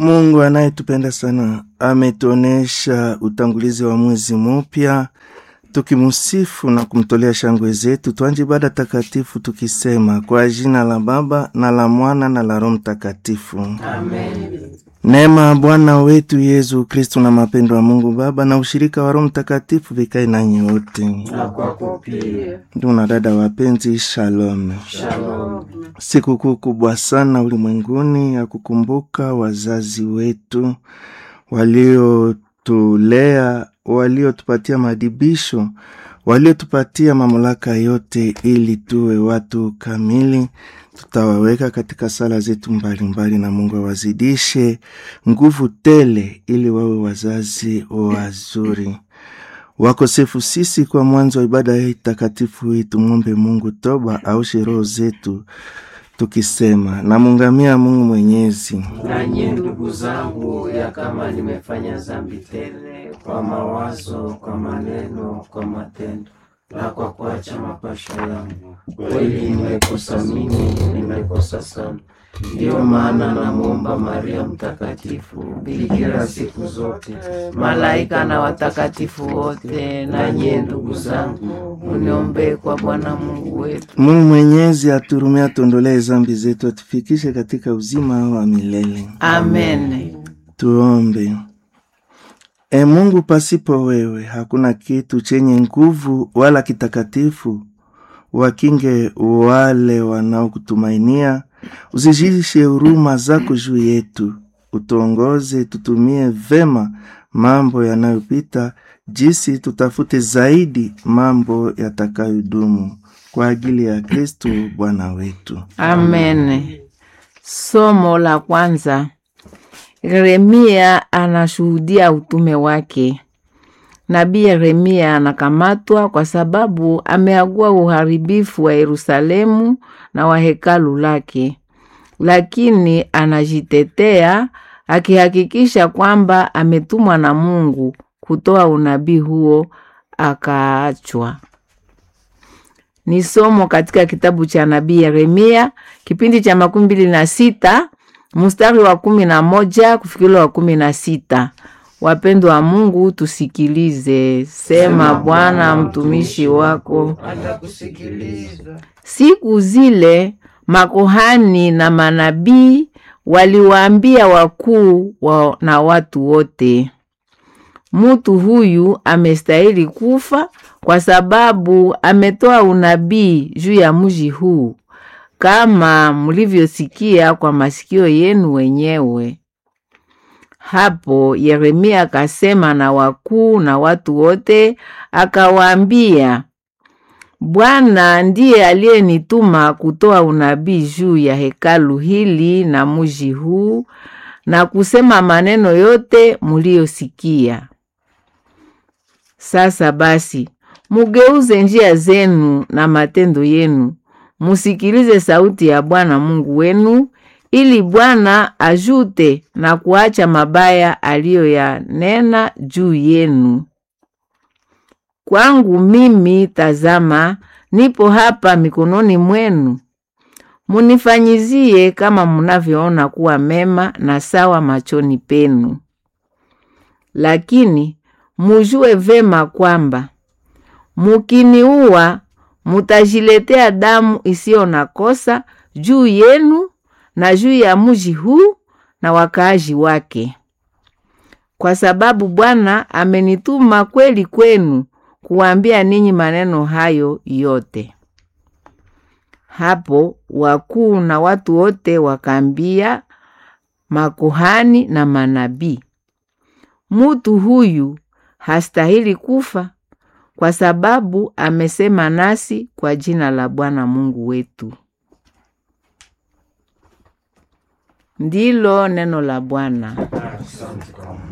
Mungu anayetupenda sana ametuonesha utangulizi wa mwezi mpya, tukimusifu na kumtolea shangwe zetu. Tuanze ibada takatifu tukisema kwa jina la Baba na la Mwana na la Roho Mtakatifu. Amen. Neema Bwana wetu Yesu Kristo na mapendo ya Mungu Baba na ushirika wa Roho Mtakatifu vikae nanyi wote. Na kwako pia. Ndugu na dada wapenzi, shalom. Shalom. Sikukuu kubwa sana ulimwenguni ya kukumbuka wazazi wetu waliotulea, waliotupatia madibisho, waliotupatia mamlaka yote ili tuwe watu kamili. Tutawaweka katika sala zetu mbalimbali na Mungu awazidishe nguvu tele ili wawe wazazi wazuri. Wakosefu sisi kwa mwanzo wa ibada hii takatifu hii tumwombe Mungu toba aushe roho zetu tukisema na mungamia Mungu Mwenyezi. Nanyi ndugu zangu, ya kama nimefanya dhambi tele kwa mawazo, kwa maneno, kwa matendo na kwa kuacha mapasho yangu, kweli nimekosa mimi, nimekosa sana. Ndiyo maana namuomba Maria Mtakatifu, bikira siku zote, malaika na watakatifu wote, na nyie ndugu zangu, muniombee kwa Bwana Mungu wetu. Mungu Mwenyezi aturumie, atuondolee dhambi zetu, atufikishe katika uzima wa milele. Amen. Tuombe. Mungu, pasipo wewe hakuna kitu chenye nguvu wala kitakatifu. Wakinge wale wanaokutumainia, uzijishe huruma zako juu yetu, utuongoze tutumie vema mambo yanayopita, jinsi tutafute zaidi mambo yatakayodumu kwa ajili ya Kristo Bwana wetu. Amen. Somo la kwanza. Yeremia anashuhudia utume wake. Nabii Yeremia anakamatwa kwa sababu ameagua uharibifu wa Yerusalemu na wa hekalu lake. Lakini anajitetea akihakikisha kwamba ametumwa na Mungu kutoa unabii huo, akaachwa. Ni somo katika kitabu cha nabii Yeremia, kipindi cha 26, mstari wa 11 kufikilo wa 16. Wapendwa wa Mungu, tusikilize. Sema Bwana, mtumishi wako atakusikiliza. Siku zile makuhani na manabii waliwaambia wakuu na watu wote, mtu huyu amestahili kufa kwa sababu ametoa unabii juu ya mji huu, kama mlivyosikia kwa masikio yenu wenyewe. Hapo Yeremia akasema na wakuu na watu wote, akawaambia, Bwana ndiye aliyenituma kutoa unabii juu ya hekalu hili na mji huu, na kusema maneno yote mliosikia. Sasa basi, mugeuze njia zenu na matendo yenu, musikilize sauti ya Bwana Mungu wenu, ili Bwana ajute na kuacha mabaya aliyoyanena juu yenu. Kwangu mimi, tazama, nipo hapa mikononi mwenu. Munifanyizie kama mnavyoona kuwa mema na sawa machoni penu. Lakini mujue vema kwamba mukiniua mutajiletea damu isiyo na kosa juu yenu na juu ya mji huu na wakaaji wake. Kwa sababu Bwana amenituma kweli kwenu kuambia ninyi maneno hayo yote. Hapo wakuu na watu wote wakaambia makuhani na manabii, mtu huyu hastahili kufa kwa sababu amesema nasi kwa jina la Bwana Mungu wetu. Ndilo neno la Bwana. Asante.